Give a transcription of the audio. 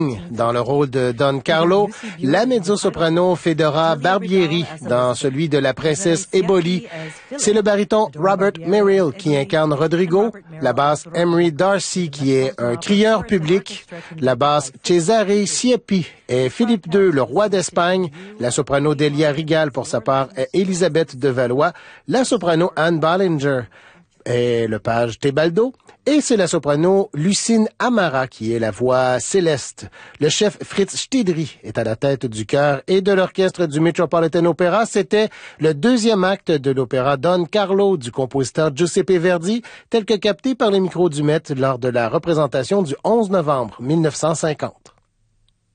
Dans le rôle de Don Carlo, la mezzo-soprano Fedora Barbieri dans celui de la princesse Eboli. C'est le baryton Robert Merrill qui incarne Rodrigo, la basse Emery Darcy qui est un crieur public, la basse Cesare Siepi est Philippe II, le roi d'Espagne, la soprano Delia Rigal pour sa part est Élisabeth de Valois, la soprano Anne Ballinger est le page Tebaldo, et c'est la soprano Lucine Amara qui est la voix céleste. Le chef Fritz Stidri est à la tête du chœur et de l'orchestre du Metropolitan Opera. C'était le deuxième acte de l'opéra Don Carlo du compositeur Giuseppe Verdi, tel que capté par les micros du Met lors de la représentation du 11 novembre 1950.